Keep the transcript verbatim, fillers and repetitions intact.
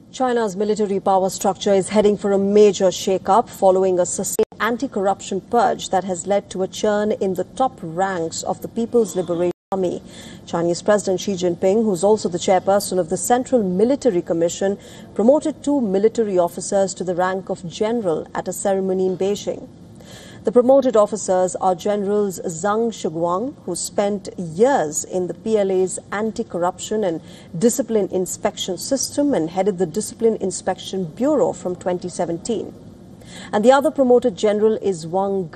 China's military power structure is heading for a major shake-up following a sustained anti-corruption purge that has led to a churn in the top ranks of the People's Liberation Army. Chinese President Xi Jinping, who's also the chairperson of the Central Military Commission, promoted two military officers to the rank of general at a ceremony in Beijing. The promoted officers are Generals Zhang Shiguang, who spent years in the P L A's anti-corruption and discipline inspection system and headed the Discipline Inspection Bureau from twenty seventeen. And the other promoted general is Wang